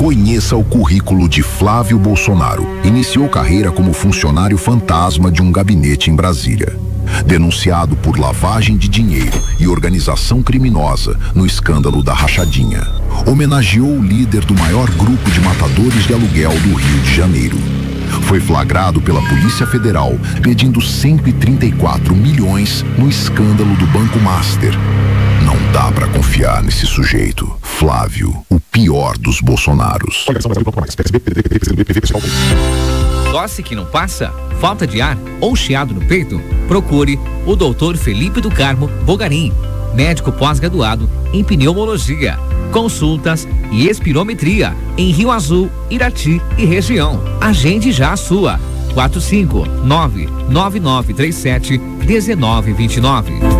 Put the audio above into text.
Conheça o currículo de Flávio Bolsonaro. Iniciou carreira como funcionário fantasma de um gabinete em Brasília. Denunciado por lavagem de dinheiro e organização criminosa no escândalo da rachadinha. Homenageou o líder do maior grupo de matadores de aluguel do Rio de Janeiro. Foi flagrado pela Polícia Federal pedindo 134 milhões no escândalo do Banco Master. Não dá pra confiar nesse sujeito. Flávio, o pior dos Bolsonaros. Tosse que não passa? Falta de ar ou chiado no peito? Procure o Dr. Felipe do Carmo Bogarim, médico pós-graduado em pneumologia. Consultas e espirometria em Rio Azul, Irati e região. Agende já a sua. 459-9937-1929.